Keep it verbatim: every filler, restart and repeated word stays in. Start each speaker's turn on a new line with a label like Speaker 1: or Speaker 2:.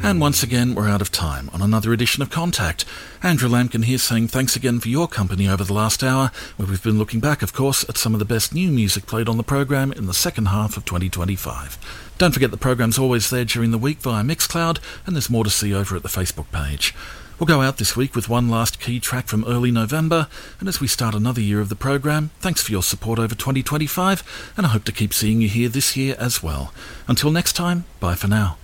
Speaker 1: And once again, we're out of time on another edition of Contact. Andrew Lampkin here saying thanks again for your company over the last hour, where we've been looking back, of course, at some of the best new music played on the programme in the second half of twenty twenty-five. Don't forget the programme's always there during the week via Mixcloud, and there's more to see over at the Facebook page. We'll go out this week with one last key track from early November, and as we start another year of the programme, thanks for your support over twenty twenty-five, and I hope to keep seeing you here this year as well. Until next time, bye for now.